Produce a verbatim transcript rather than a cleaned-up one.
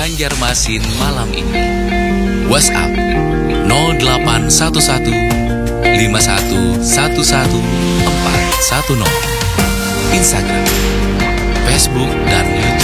Banjarmasin malam ini. WhatsApp nol delapan satu satu lima satu satu satu empat satu nol. Instagram, Facebook, dan YouTube